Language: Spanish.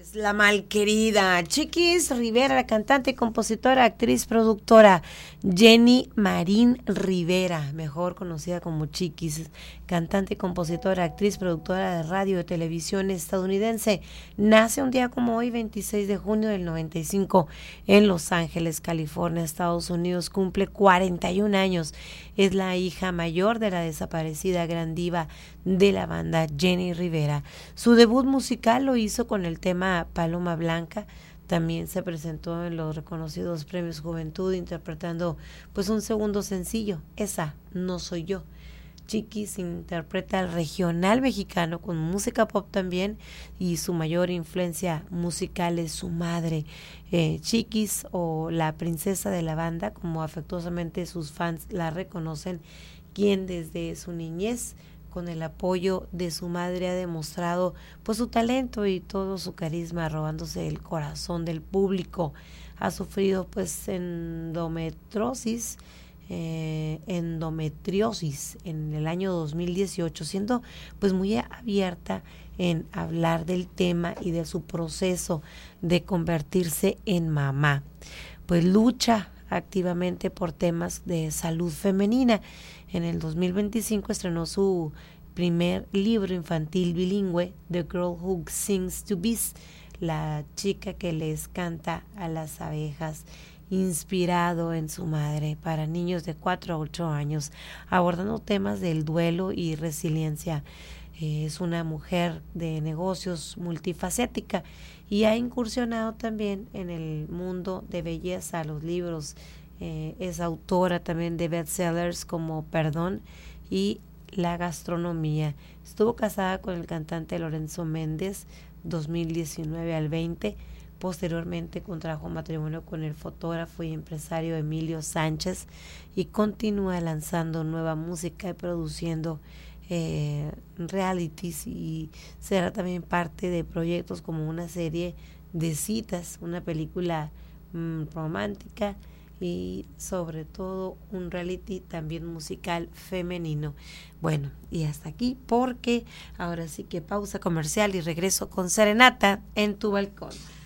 La malquerida Chiquis Rivera, la cantante, compositora, actriz, productora. Jenny Marín Rivera, mejor conocida como Chiquis, cantante, compositora, actriz, productora de radio y televisión estadounidense. Nace un día como hoy, 26 de junio del 95, en Los Ángeles, California, Estados Unidos. Cumple 41 años. Es la hija mayor de la desaparecida gran diva de la banda, Jenny Rivera. Su debut musical lo hizo con el tema Paloma Blanca. También se presentó en los reconocidos Premios Juventud interpretando pues un segundo sencillo, Esa no soy yo. Chiquis interpreta el regional mexicano con música pop también, y su mayor influencia musical es su madre. Chiquis, o la princesa de la banda, como afectuosamente sus fans la reconocen, quien desde su niñez, con el apoyo de su madre, ha demostrado pues su talento y todo su carisma, robándose el corazón del público. Ha sufrido pues endometriosis en el año 2018, siendo pues muy abierta en hablar del tema y de su proceso de convertirse en mamá. Pues lucha activamente por temas de salud femenina. En el 2025 estrenó su primer libro infantil bilingüe, The Girl Who Sings to Bees, la chica que les canta a las abejas, inspirado en su madre, para niños de 4 a 8 años, abordando temas del duelo y resiliencia. Es una mujer de negocios multifacética y ha incursionado también en el mundo de belleza, los libros. Es autora también de bestsellers como Perdón y La gastronomía. Estuvo casada con el cantante Lorenzo Méndez 2019 al 20. Posteriormente contrajo matrimonio con el fotógrafo y empresario Emilio Sánchez, y continúa lanzando nueva música y produciendo realities, y será también parte de proyectos como una serie de citas, una película romántica, y sobre todo un reality también musical femenino. Bueno, y hasta aquí, porque ahora sí que pausa comercial y regreso con Serenata en tu balcón.